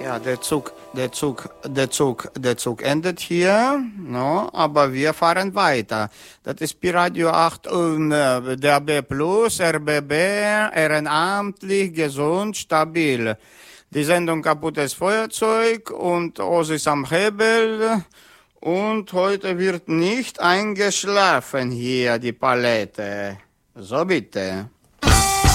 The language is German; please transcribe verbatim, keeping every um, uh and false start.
Ja, der Zug, der Zug, der Zug, der Zug endet hier, no, aber wir fahren weiter. Das ist Pi-Radio acht und äh, D A B Plus, R B B, ehrenamtlich, gesund, stabil. Die Sendung Kaputtes Feuerzeug und Osis am Hebel. Und heute wird nicht eingeschlafen hier, die Palette. So bitte.